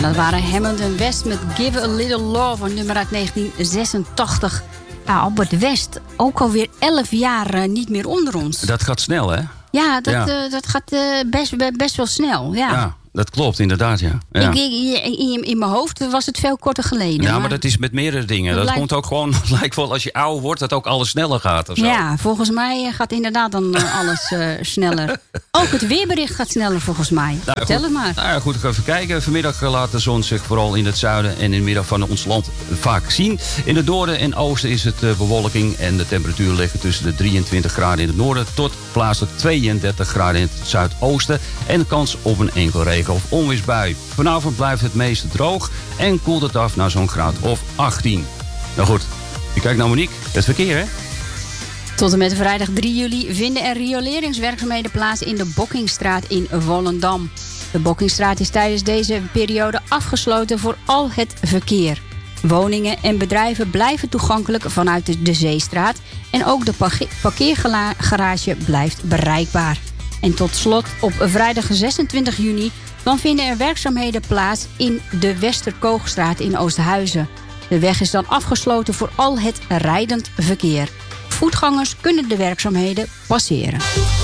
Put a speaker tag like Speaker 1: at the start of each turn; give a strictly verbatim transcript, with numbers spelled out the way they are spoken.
Speaker 1: dat waren Hammond en West met Give a Little Love, een nummer uit negentien zesentachtig. Ja, Albert West, ook alweer elf jaar uh, niet meer onder ons.
Speaker 2: Dat gaat snel, hè?
Speaker 1: Ja, dat,
Speaker 2: ja.
Speaker 1: Uh, dat gaat uh, best, best wel snel. Ja.
Speaker 2: ja, dat klopt, inderdaad, ja. ja.
Speaker 1: Ik, in, in, in mijn hoofd was het veel korter geleden.
Speaker 2: Ja, maar,
Speaker 1: maar
Speaker 2: dat is met meerdere dingen. Dat lijkt... komt ook gewoon, het lijkt wel als je ouder wordt, dat ook alles sneller gaat of zo.
Speaker 1: Ja, volgens mij gaat inderdaad dan uh, alles uh, sneller. Ook het weerbericht gaat sneller volgens mij.
Speaker 2: Nou,
Speaker 1: Vertel
Speaker 2: goed.
Speaker 1: het maar.
Speaker 2: Nou ja, goed, ik ga even kijken. Vanmiddag laat de zon zich vooral in het zuiden en in het midden van ons land vaak zien. In het noorden en oosten is het uh, bewolking en de temperatuur liggen tussen de drieëntwintig graden in het noorden tot plaatselijk tweeëndertig graden in het zuidoosten. En de kans op een enkel regen- of onweersbui. Vanavond blijft het meeste droog en koelt het af naar zo'n graad of achttien. Nou goed, je kijkt naar Monique. Het verkeer, hè?
Speaker 1: Tot en met vrijdag drie juli vinden er rioleringswerkzaamheden plaats in de Bokkingstraat in Volendam. De Bokkingstraat is tijdens deze periode afgesloten voor al het verkeer. Woningen en bedrijven blijven toegankelijk vanuit de, de Zeestraat en ook de parkeergarage blijft bereikbaar. En tot slot op vrijdag zesentwintig juni dan vinden er werkzaamheden plaats in de Westerkoogstraat in Oosthuizen. De weg is dan afgesloten voor al het rijdend verkeer. Voetgangers kunnen de werkzaamheden passeren.